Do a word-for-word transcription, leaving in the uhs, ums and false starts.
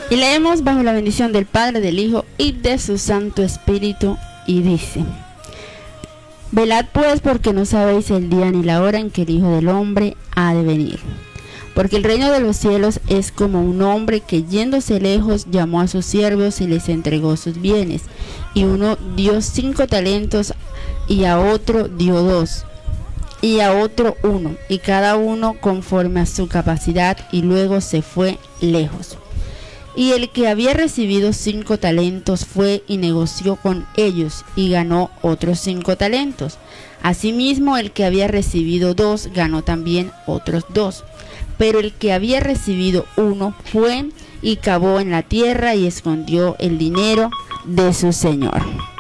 Y leemos bajo la bendición del Padre, del Hijo y de su Santo Espíritu, y dice: Velad pues, porque no sabéis el día ni la hora en que el Hijo del Hombre ha de venir. Porque el reino de los cielos es como un hombre que, yéndose lejos, llamó a sus siervos y les entregó sus bienes. Y uno dio cinco talentos, y a otro dio dos, y a otro uno, y cada uno conforme a su capacidad, y luego se fue lejos. Y el que había recibido cinco talentos fue y negoció con ellos, y ganó otros cinco talentos. Asimismo, el que había recibido dos ganó también otros dos. Pero el que había recibido uno fue y cavó en la tierra y escondió el dinero de su señor.